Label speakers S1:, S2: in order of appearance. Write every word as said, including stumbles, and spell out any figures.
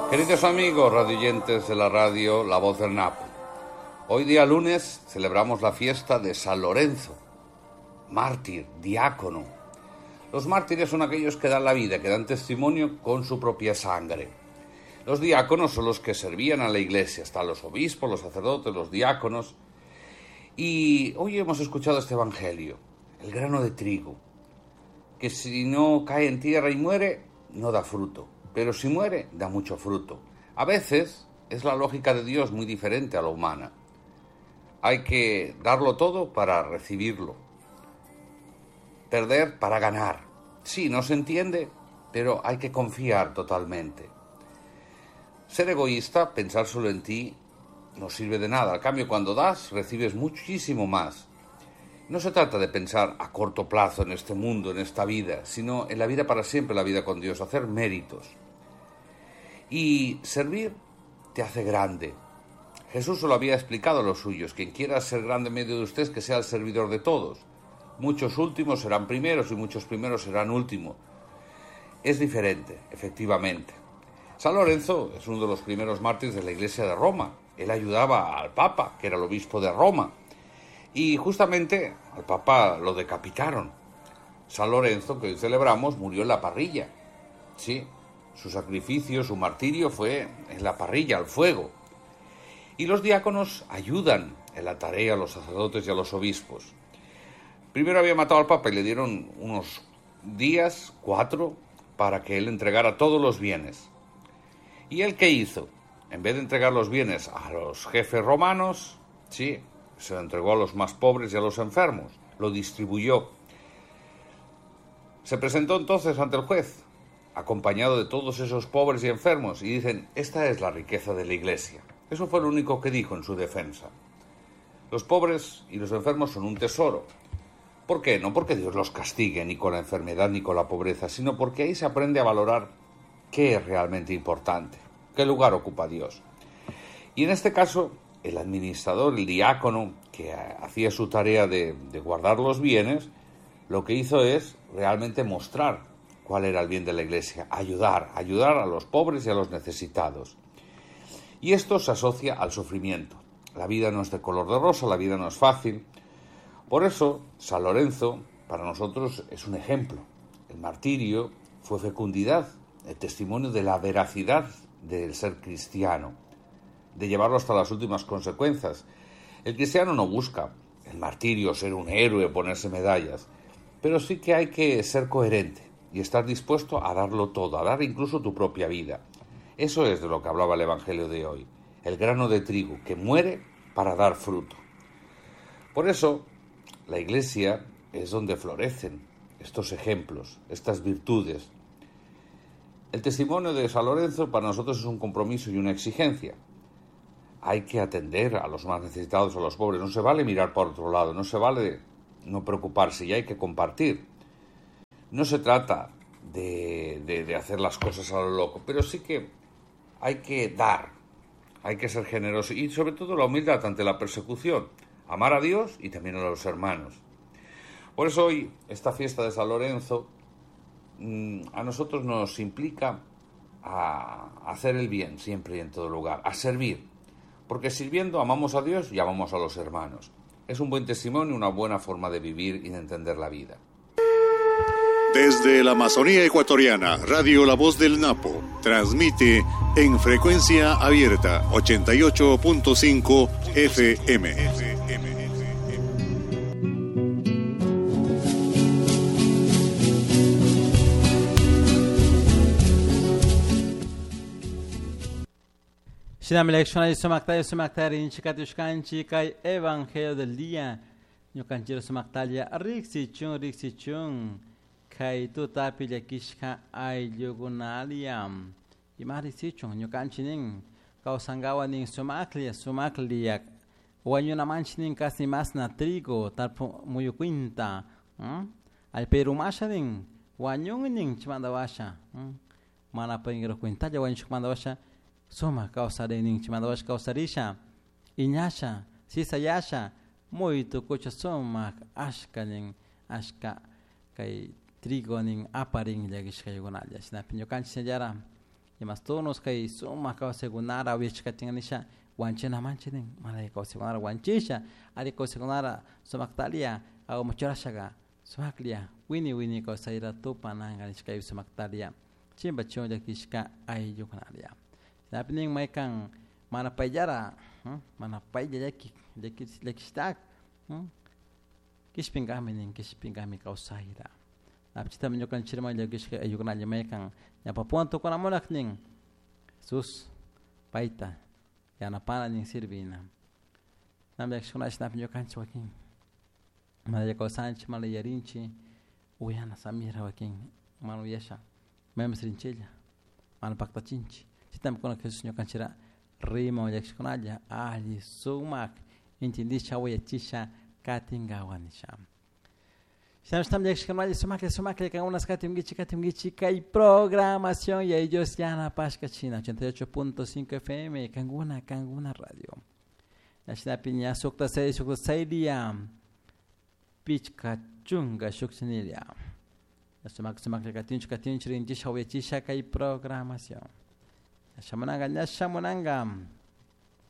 S1: Queridos amigos radioyentes de la radio La Voz del Napo, hoy día lunes celebramos la fiesta de San Lorenzo, mártir, diácono. Los mártires son aquellos que dan la vida, que dan testimonio con su propia sangre. Los diáconos son los que servían a la iglesia, están los obispos, los sacerdotes, los diáconos. Y hoy hemos escuchado este evangelio, el grano de trigo, que si no cae en tierra y muere, no da fruto. Pero si muere, da mucho fruto. A veces es la lógica de Dios muy diferente a la humana. Hay que darlo todo para recibirlo. Perder para ganar. Sí, no se entiende, pero hay que confiar totalmente. Ser egoísta, pensar solo en ti, no sirve de nada. Al cambio, cuando das, recibes muchísimo más. No se trata de pensar a corto plazo en este mundo, en esta vida, sino en la vida para siempre, la vida con Dios, hacer méritos. Y servir te hace grande. Jesús se lo había explicado a los suyos: quien quiera ser grande en medio de ustedes, que sea el servidor de todos. Muchos últimos serán primeros y muchos primeros serán últimos. Es diferente, efectivamente. San Lorenzo es uno de los primeros mártires de la Iglesia de Roma. Él ayudaba al Papa, que era el obispo de Roma. Y justamente al Papa lo decapitaron. San Lorenzo, que hoy celebramos, murió en la parrilla. Sí. Su sacrificio, su martirio fue en la parrilla, al fuego. Y los diáconos ayudan en la tarea a los sacerdotes y a los obispos. Primero había matado al Papa y le dieron unos días, cuatro, para que él entregara todos los bienes. ¿Y él qué hizo? En vez de entregar los bienes a los jefes romanos, sí, se lo entregó a los más pobres y a los enfermos. Lo distribuyó. Se presentó entonces ante el juez, acompañado de todos esos pobres y enfermos, y dicen: esta es la riqueza de la Iglesia. Eso fue lo único que dijo en su defensa. Los pobres y los enfermos son un tesoro. ¿Por qué? No porque Dios los castigue ni con la enfermedad ni con la pobreza, sino porque ahí se aprende a valorar qué es realmente importante, qué lugar ocupa Dios. Y en este caso, el administrador, el diácono, que hacía su tarea de, de guardar los bienes, lo que hizo es realmente mostrar cuál era el bien de la Iglesia, ayudar, ayudar a los pobres y a los necesitados. Y esto se asocia al sufrimiento. La vida no es de color de rosa, la vida no es fácil. Por eso, San Lorenzo, para nosotros, es un ejemplo. El martirio fue fecundidad, el testimonio de la veracidad del ser cristiano, de llevarlo hasta las últimas consecuencias. El cristiano no busca el martirio, ser un héroe, ponerse medallas, pero sí que hay que ser coherente y estar dispuesto a darlo todo, a dar incluso tu propia vida. Eso es de lo que hablaba el Evangelio de hoy, el grano de trigo que muere para dar fruto. Por eso, la Iglesia es donde florecen estos ejemplos, estas virtudes. El testimonio de San Lorenzo para nosotros es un compromiso y una exigencia. Hay que atender a los más necesitados, a los pobres. No se vale mirar por otro lado, no se vale no preocuparse, y hay que compartir. No se trata de, de, de hacer las cosas a lo loco, pero sí que hay que dar, hay que ser generoso y sobre todo la humildad ante la persecución, amar a Dios y también a los hermanos. Por eso hoy, esta fiesta de San Lorenzo, a nosotros nos implica a hacer el bien siempre y en todo lugar, a servir, porque sirviendo amamos a Dios y amamos a los hermanos. Es un buen testimonio, una buena forma de vivir y de entender la vida.
S2: Desde la Amazonía ecuatoriana, Radio La Voz del Napo transmite en frecuencia abierta ochenta y ocho punto cinco F M.
S3: Shinamilek shona sumakta sumakta rinchika tushkanchi kai evangelio del día. Ñukanchiro sumaktalia rixichun rixichun kai tutapilla kishka ayllugunaliam. Ima rixichun ñukanchinin kausangawa nin sumaklia sumakliak. Wanyunamanchinin casi más na trigo tarpo muyuquinta. Al perumashanin wanyunginin chimandawasha. Mana pengiro cuenta ya wanyushmandawasha. Soma causa de nin chimandawash causarisha iñasha sisayasha muito cocha soma ashka nin ashka kai trigo nin aparin yagishka yugonalla sina pinyo kanchi señara y más tonos kay suma ka segunara wich katinganisha wanche na manche ning malay ka segunara wanchisha ari ka segunara sumaktalia au machorashaga sumaklia wini wini ka saira to pananganish kay sumaktalia chimba chonja kishka ay yukanalia napining may kang mana payara hmm? mana payja yaki yaki lekistak hmm? kishpingami ning kishpingami ka usahira napchita minyokan chirma yagishka ay yukanalia may kang yapapunto ko na mulak ning sus paita yana pana ning sirvina namyak shuna snap nyokan chwakin malaya ko sanch malaya rinchi uyana samira wakin manu yasha memes rinchella mal pakta chinchi sitam kono kesus nyokan chira rima yak shkunaja ali sumak intindi chawaya chisha katingawanisha estamos también con más sumacle sumacle con unas catimgichi catimgichi kai programación y ellos ya na pasca china ochenta y ocho punto cinco F M Kanguna Kanguna radio la china piña sokta sei sokta sei dia pichka chunga shoksinilia la sumacle sumacle katinch katinch rinji shawe chisha kai programación la shamananga la shamananga